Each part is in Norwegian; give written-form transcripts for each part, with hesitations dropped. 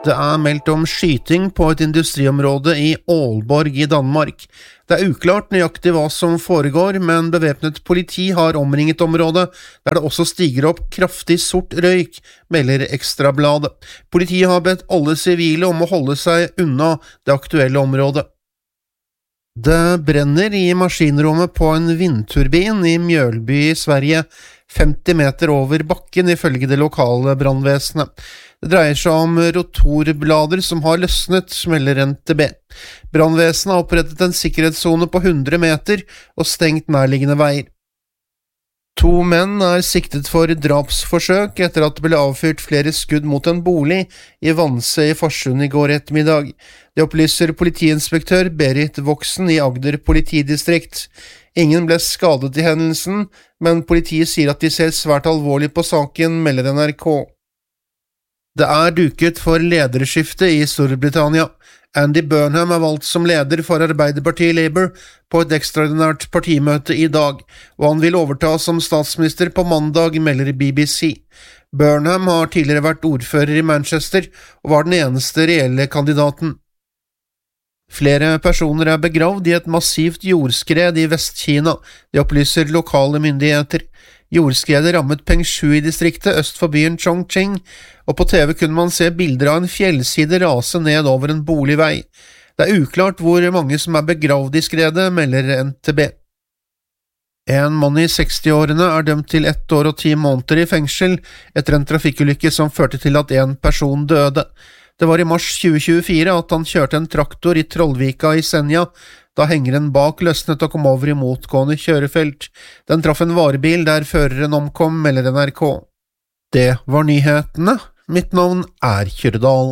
Det meldt om skyting på et industriområde i Aalborg i Danmark. Det uklart nøyaktig hva som foregår, men bevæpnet politi har omringet området, der det også stiger opp kraftig sort røyk, melder Ekstrabladet. Politiet har bedt alle sivile om å holde seg unna det aktuelle området. Det brenner i maskinrommet på en vindturbin i Mjølby i Sverige, 50 meter over bakken ifølge det lokale brannvesenet. Det dreier seg om rotorblader som har løsnet, melder NTB. Brannvesenet har opprettet en sikkerhetszone på 100 meter og stengt nærliggende veier. 2 menn siktet for drapsforsøk etter at det ble avfyrt flere skudd mot en bolig i Vanse i Farsund i går ettermiddag. Det opplyser politiinspektør Berit Voksen i Agder politidistrikt. Ingen ble skadet i hendelsen, men politiet sier at de ser svært alvorlig på saken, melder NRK. Det duket for lederskifte i Storbritannia. Andy Burnham valgt som leder for Arbeiderpartiet Labour på et ekstraordinært partimøte i dag, og han vil overta som statsminister på mandag, melder BBC. Burnham har tidligere vært ordfører i Manchester og var den eneste reelle kandidaten. Flere personer begravd i et massivt jordskred i Vest-Kina, det opplyser lokale myndigheter. Jordskredet rammet Pengshu i distriktet øst for byen Chongqing, og på TV kunne man se bilder av en fjellside rase ned over en boligvei. Det uklart hvor mange som begravd i skredet, melder NTB. En mann i 60-årene dømt til 1 år og 10 måneder i fengsel etter en trafikkulykke som førte til at en person døde. Det var i mars 2024 at han kjørte en traktor i Trollvika i Senja, da hengeren bak løsnet og kom over i motgående kjørefelt. Den traff en varebil der føreren omkom, melder NRK. Det var nyhetene. Mitt navn Kjørdal.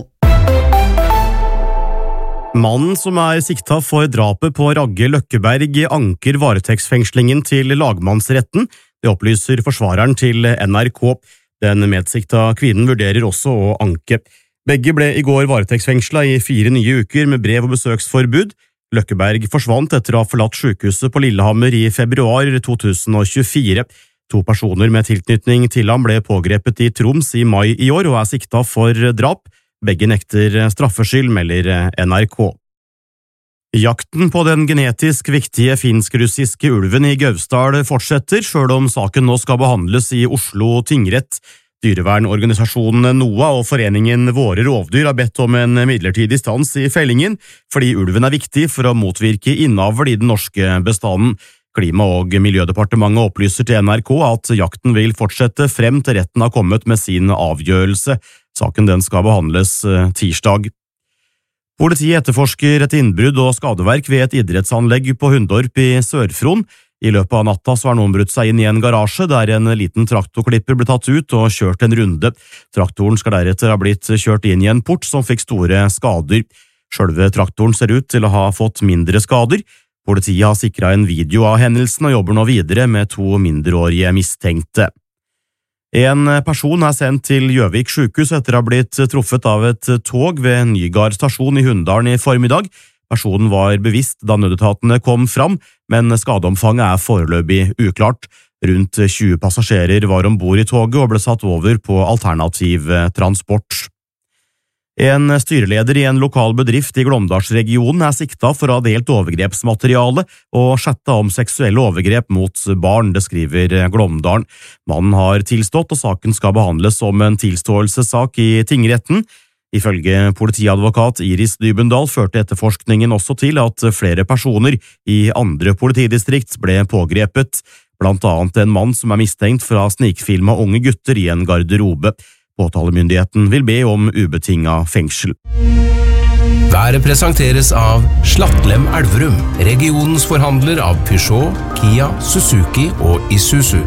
Mannen som sikta for drapet på Ragge Løkkeberg anker varetektsfengslingen til lagmannsretten. Det opplyser forsvareren til NRK. Den medsikta kvinnen vurderer også å anke. Begge ble i går varetektsfengslet i 4 nye uker med brev- og besøksforbud. Løkkeberg forsvant etter å ha forlatt sykehuset på Lillehammer i februar 2024. 2 personer med tilknytning til ham ble pågrepet i Troms i mai i år og sikta for drap. Begge nekter straffskyld, melder NRK. Jakten på den genetisk viktige finsk-russiske ulven i Gausdal fortsetter, selv om saken nå skal behandles i Oslo tingrett. Dyrevernorganisasjonen NOAH og foreningen Våre rovdyr har bedt om en midlertidig stans i fellingen, fordi ulven viktig for å motvirke innavl i den norske bestanden. Klima- og miljødepartementet opplyser til NRK at jakten vil fortsette frem til retten har kommet med sin avgjørelse. Saken den skal behandles tirsdag. Politiet etterforsker et innbrudd og skadeverk ved et idrettsanlegg på Hundorp i Sør-Fron. I løpet av natta så noen brutt seg inn i en garasje der en liten traktorklipper ble tatt ut og kjørt en runde. Traktoren skal deretter ha blitt kjørt inn i en port som fikk store skader. Selve traktoren ser ut til å ha fått mindre skader. Politiet har sikret en video av hendelsen og jobber nå videre med 2 mindreårige mistenkte. En person sendt til Gjøvik sykehus etter å ha blitt truffet av et tog ved Nygard stasjon i Hunndalen i formiddag. Personen var bevisst da nødetatene kom fram, men skadeomfanget foreløpig uklart. Rundt 20 passasjerer var ombord i toget og ble satt over på alternativ transport. En styreleder i en lokal bedrift i Glåmdalsregionen sikta for å ha delt overgrepsmateriale og chatta om seksuelle overgrep mot barn, det skriver Glåmdalen. Mannen har tilstått, og saken skal behandles som en tilståelsessak i tingretten. Ifølge politiadvokat Iris Dybendal førte etterforskningen også til at flere personer i andre politidistrikt ble pågrepet, blant annet en mann som mistenkt for å ha snikfilmet unge gutter i en garderobe. Påtalemyndigheten vil be om ubetinget fengsel. Været presenteres av Slattlem Elverum, regionens forhandler av Peugeot, Kia, Suzuki og Isuzu.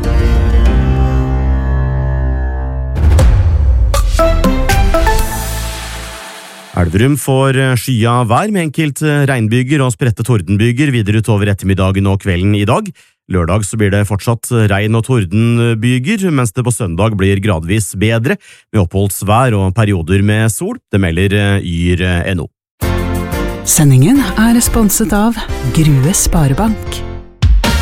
Elverum får skya vær med enkelt regnbyger og spredte tordenbyger videre utover ettermiddagen og kvelden i dag. Lørdag så blir det fortsatt regn- og tordenbyger, mens det på søndag blir gradvis bedre, med oppholdsvær og perioder med sol. Det melder yr.no. Sendingen sponset av Grue Sparebank.